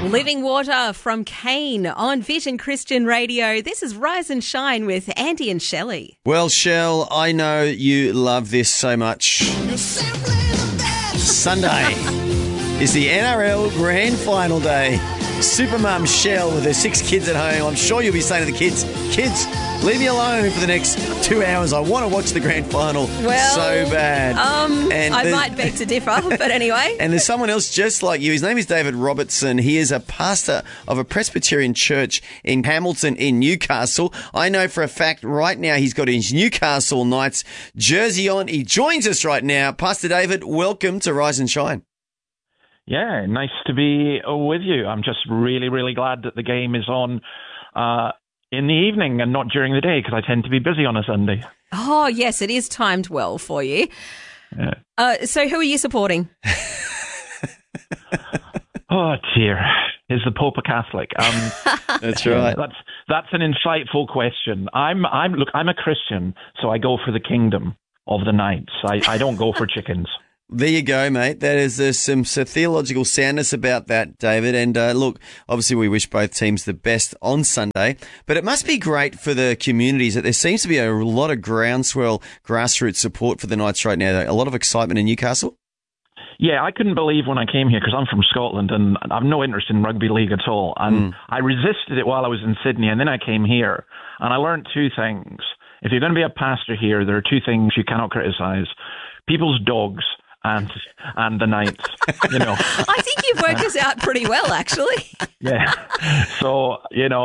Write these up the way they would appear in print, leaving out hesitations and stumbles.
Living Water from Kane on Vision Christian Radio. This is Rise and Shine with Andy and Shelley. Well, Shell, I know you love this so much. Sunday is the NRL Grand Final day. Supermum Shell with her 6 kids at home. I'm sure you'll be saying to the kids, leave me alone for the next 2 hours. I want to watch the Grand Final so bad. I might beg to differ, but anyway. And there's someone else just like you. His name is David Robertson. He is a pastor of a Presbyterian church in Hamilton in Newcastle. I know for a fact right now he's got his Newcastle Knights jersey on. He joins us right now. Pastor David, welcome to Rise and Shine. Yeah, nice to be with you. I'm just really, really glad that the game is on in the evening and not during the day because I tend to be busy on a Sunday. Oh, yes, it is timed well for you. Yeah. So who are you supporting? Oh, dear. Is the Pope a Catholic? That's right. That's an insightful question. I'm a Christian, so I go for the kingdom of the Knights. I don't go for chickens. There you go, mate. There's some theological soundness about that, David. And look, obviously we wish both teams the best on Sunday, but it must be great for the communities that there seems to be a lot of groundswell grassroots support for the Knights right now. A lot of excitement in Newcastle. Yeah, I couldn't believe when I came here because I'm from Scotland and I've no interest in rugby league at all. And I resisted it while I was in Sydney and then I came here and I learned 2 things. If you're going to be a pastor here, there are 2 things you cannot criticize. People's dogs and the Knights, you know. I think you've worked this out pretty well, actually. Yeah. So, you know,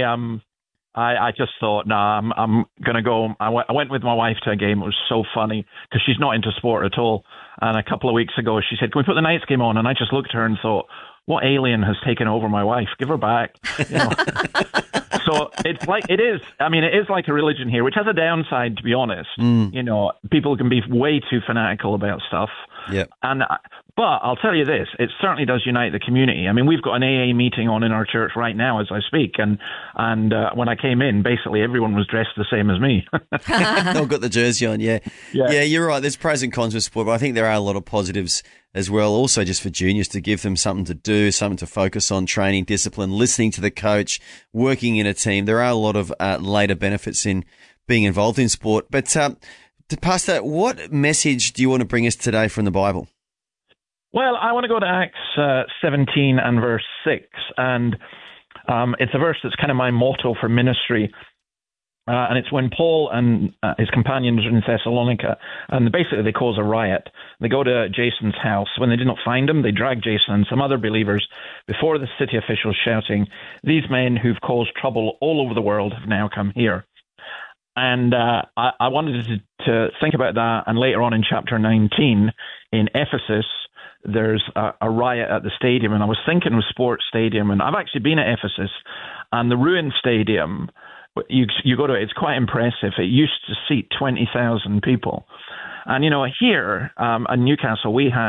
I just thought, I'm going to go. I went with my wife to a game. It was so funny because she's not into sport at all. And a couple of weeks ago, she said, can we put the Knights game on? And I just looked at her and thought, what alien has taken over my wife? Give her back. You know? So it is like a religion here, which has a downside, to be honest. You know, people can be way too fanatical about stuff. Yeah. But I'll tell you this, it certainly does unite the community. I mean, we've got an AA meeting on in our church right now as I speak. And when I came in, basically everyone was dressed the same as me. They've got the jersey on, yeah. Yeah, you're right. There's pros and cons with sport, but I think there are a lot of positives as well. Also just for juniors to give them something to do, something to focus on, training, discipline, listening to the coach, working in a team. There are a lot of later benefits in being involved in sport. But Pastor, what message do you want to bring us today from the Bible? Well, I want to go to Acts 17 and verse 6, and it's a verse that's kind of my motto for ministry, and it's when Paul and his companions are in Thessalonica, and basically they cause a riot. They go to Jason's house. When they did not find him, they drag Jason and some other believers before the city officials, shouting, "These men who've caused trouble all over the world have now come here." And I wanted to think about that, and later on in chapter 19 in Ephesus, there's a riot at the stadium, and I was thinking of sports stadium, and I've actually been at Ephesus, and the ruined stadium, you go to it, it's quite impressive. It used to seat 20,000 people. And, you know, here in Newcastle,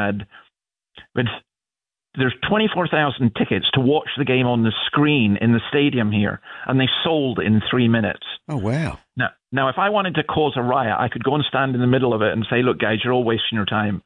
there's 24,000 tickets to watch the game on the screen in the stadium here, and they sold in 3 minutes. Oh, wow. Now, if I wanted to cause a riot, I could go and stand in the middle of it and say, look, guys, you're all wasting your time.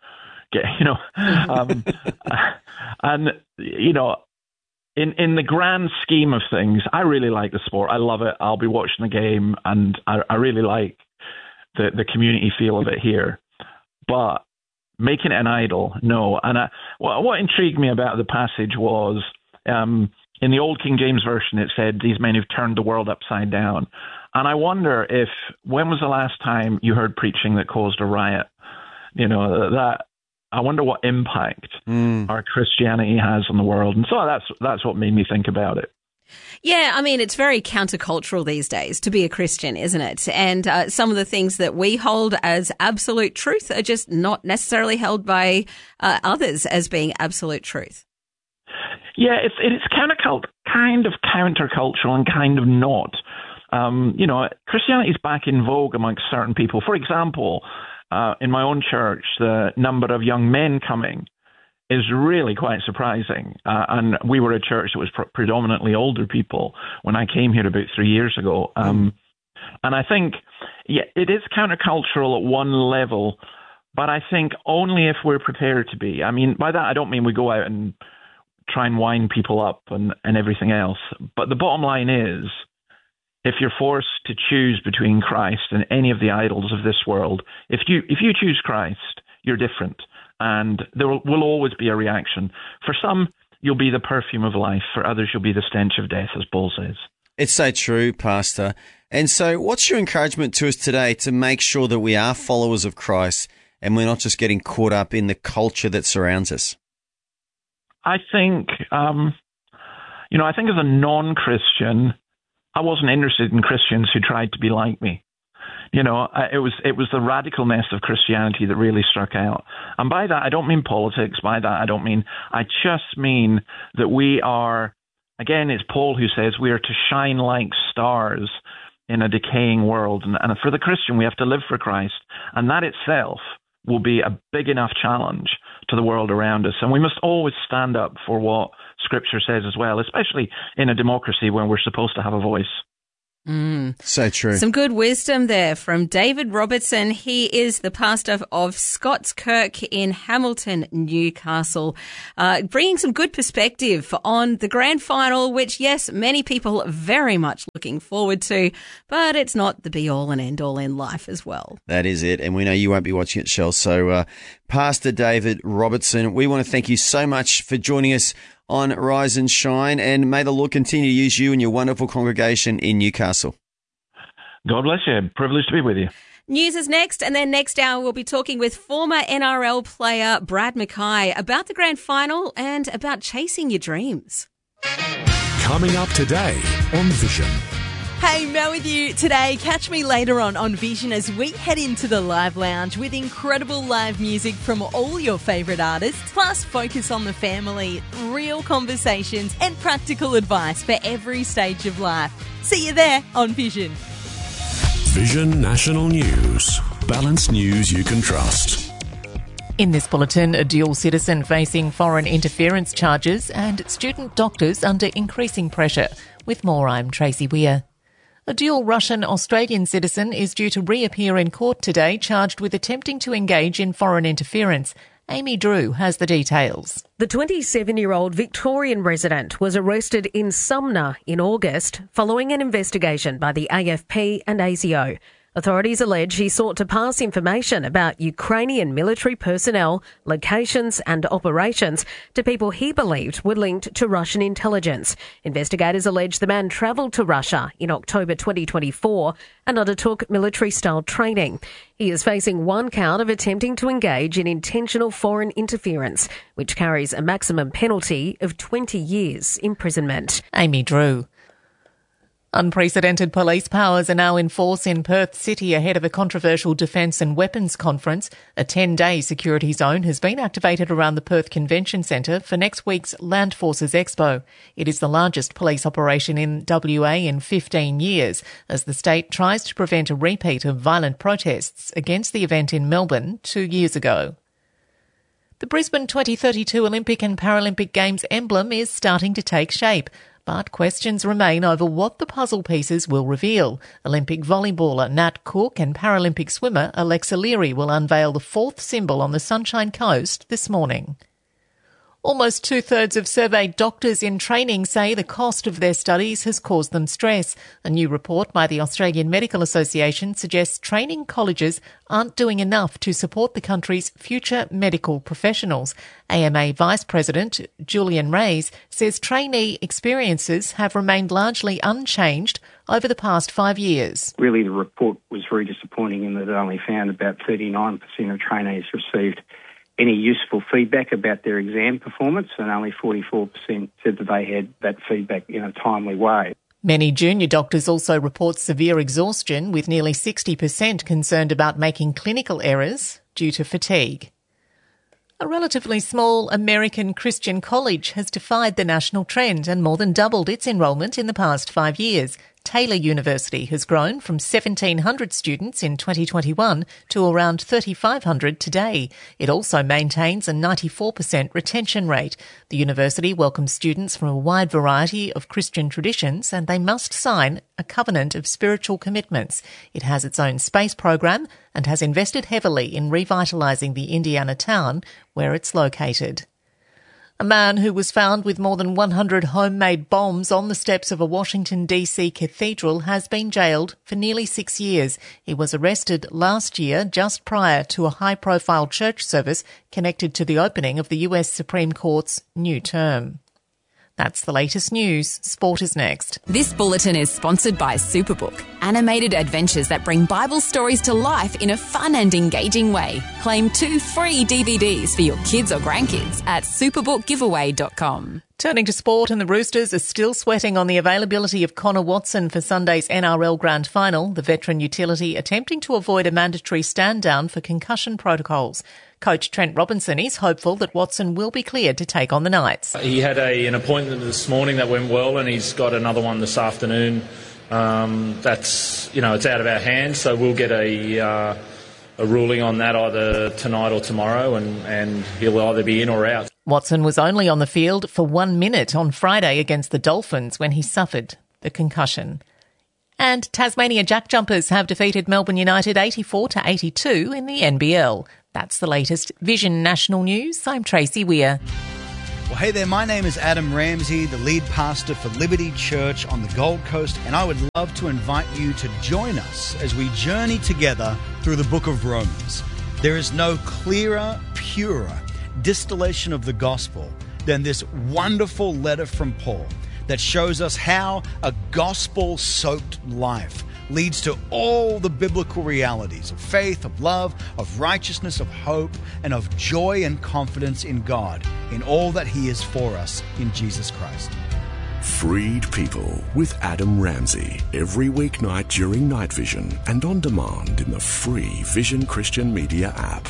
And, you know, in the grand scheme of things, I really like the sport. I love it. I'll be watching the game, and I really like the community feel of it here. But making it an idol, no. And what intrigued me about the passage was, in the old King James Version, it said, these men who've turned the world upside down. And I wonder when was the last time you heard preaching that caused a riot? You know, I wonder what impact our Christianity has on the world. And so that's what made me think about it. Yeah, I mean, it's very countercultural these days to be a Christian, isn't it? And some of the things that we hold as absolute truth are just not necessarily held by others as being absolute truth. Yeah, it's kind of countercultural and kind of not. You know, Christianity is back in vogue amongst certain people. For example, in my own church, the number of young men coming is really quite surprising. And we were a church that was predominantly older people when I came here about 3 years ago. And I think, yeah, it is countercultural at one level, but I think only if we're prepared to be. I mean, by that, I don't mean we go out and try and wind people up and everything else. But the bottom line is, if you're forced to choose between Christ and any of the idols of this world, if you choose Christ, you're different. And there will always be a reaction. For some, you'll be the perfume of life. For others, you'll be the stench of death, as Paul says. It's so true, Pastor. And so what's your encouragement to us today to make sure that we are followers of Christ and we're not just getting caught up in the culture that surrounds us? I think, I think as a non-Christian, I wasn't interested in Christians who tried to be like me. It was the radicalness of Christianity that really struck out. And by that, I don't mean politics. By that, I just mean that we are, again, it's Paul who says we are to shine like stars in a decaying world. And for the Christian, we have to live for Christ. And that itself will be a big enough challenge to the world around us. And we must always stand up for what Scripture says as well, especially in a democracy where we're supposed to have a voice. So true. Some good wisdom there from David Robertson. He is the pastor of Scots Kirk in Hamilton, Newcastle, bringing some good perspective on the grand final, which, yes, many people are very much looking forward to, but it's not the be-all and end-all in life as well. That is it, and we know you won't be watching it, Shell. So, Pastor David Robertson, we want to thank you so much for joining us on Rise and Shine, and may the Lord continue to use you and your wonderful congregation in Newcastle. God bless you. Privileged to be with you. News is next, and then next hour we'll be talking with former NRL player Brad Mackay about the grand final and about chasing your dreams. Coming up today on Vision. Hey, Mel with you today. Catch me later on Vision as we head into the live lounge with incredible live music from all your favourite artists, plus focus on the family, real conversations and practical advice for every stage of life. See you there on Vision. Vision National News. Balanced news you can trust. In this bulletin, a dual citizen facing foreign interference charges and student doctors under increasing pressure. With more, I'm Tracy Weir. A dual Russian-Australian citizen is due to reappear in court today, charged with attempting to engage in foreign interference. Amy Drew has the details. The 27-year-old Victorian resident was arrested in Sumner in August following an investigation by the AFP and ASIO. Authorities allege he sought to pass information about Ukrainian military personnel, locations and operations to people he believed were linked to Russian intelligence. Investigators allege the man travelled to Russia in October 2024 and undertook military-style training. He is facing one count of attempting to engage in intentional foreign interference, which carries a maximum penalty of 20 years imprisonment. Amy Drew. Unprecedented police powers are now in force in Perth City ahead of a controversial defence and weapons conference. A 10-day security zone has been activated around the Perth Convention Centre for next week's Land Forces Expo. It is the largest police operation in WA in 15 years, as the state tries to prevent a repeat of violent protests against the event in Melbourne 2 years ago. The Brisbane 2032 Olympic and Paralympic Games emblem is starting to take shape. But questions remain over what the puzzle pieces will reveal. Olympic volleyballer Nat Cook and Paralympic swimmer Alexa Leary will unveil the fourth symbol on the Sunshine Coast this morning. Almost two-thirds of surveyed doctors in training say the cost of their studies has caused them stress. A new report by the Australian Medical Association suggests training colleges aren't doing enough to support the country's future medical professionals. AMA Vice President Julian Reyes says trainee experiences have remained largely unchanged over the past 5 years. Really, the report was very disappointing in that it only found about 39% of trainees received any useful feedback about their exam performance, and only 44% said that they had that feedback in a timely way. Many junior doctors also report severe exhaustion, with nearly 60% concerned about making clinical errors due to fatigue. A relatively small American Christian college has defied the national trend and more than doubled its enrolment in the past 5 years. Taylor University has grown from 1,700 students in 2021 to around 3,500 today. It also maintains a 94% retention rate. The university welcomes students from a wide variety of Christian traditions, and they must sign a covenant of spiritual commitments. It has its own space program and has invested heavily in revitalising the Indiana town where it's located. A man who was found with more than 100 homemade bombs on the steps of a Washington, D.C. cathedral has been jailed for nearly 6 years. He was arrested last year, just prior to a high-profile church service connected to the opening of the US Supreme Court's new term. That's the latest news. Sport is next. This bulletin is sponsored by Superbook, animated adventures that bring Bible stories to life in a fun and engaging way. Claim 2 free DVDs for your kids or grandkids at superbookgiveaway.com. Turning to sport, and the Roosters are still sweating on the availability of Connor Watson for Sunday's NRL Grand Final, the veteran utility attempting to avoid a mandatory stand-down for concussion protocols. Coach Trent Robinson is hopeful that Watson will be cleared to take on the Knights. He had an appointment this morning that went well, and he's got another one this afternoon. It's out of our hands, so we'll get a ruling on that either tonight or tomorrow, and he'll either be in or out. Watson was only on the field for 1 minute on Friday against the Dolphins when he suffered the concussion. And Tasmania Jack Jumpers have defeated Melbourne United 84-82 in the NBL. That's the latest Vision National News. I'm Tracy Weir. Well, hey there, my name is Adam Ramsey, the lead pastor for Liberty Church on the Gold Coast, and I would love to invite you to join us as we journey together through the book of Romans. There is no clearer, purer distillation of the gospel than this wonderful letter from Paul that shows us how a gospel-soaked life leads to all the biblical realities of faith, of love, of righteousness, of hope, and of joy and confidence in God, in all that He is for us in Jesus Christ. Freed People with Adam Ramsey, every weeknight during Night Vision and on demand in the free Vision Christian Media app.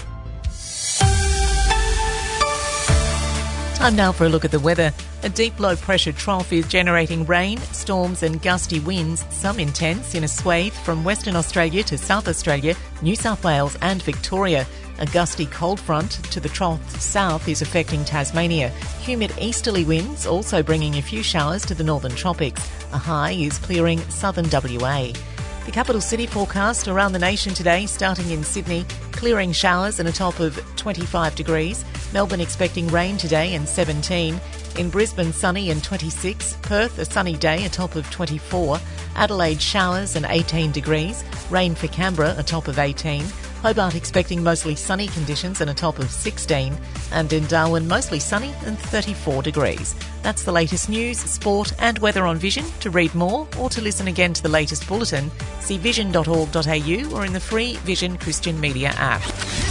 Time now for a look at the weather. A deep low-pressure trough is generating rain, storms and gusty winds, some intense, in a swathe from Western Australia to South Australia, New South Wales and Victoria. A gusty cold front to the trough south is affecting Tasmania. Humid easterly winds also bringing a few showers to the northern tropics. A high is clearing southern WA. The capital city forecast around the nation today, starting in Sydney, clearing showers and a top of 25 degrees. Melbourne expecting rain today and 17. In Brisbane, sunny and 26. Perth, a sunny day, a top of 24. Adelaide, showers and 18 degrees. Rain for Canberra, a top of 18. Hobart expecting mostly sunny conditions and a top of 16. And in Darwin, mostly sunny and 34 degrees. That's the latest news, sport and weather on Vision. To read more or to listen again to the latest bulletin, see vision.org.au or in the free Vision Christian Media app.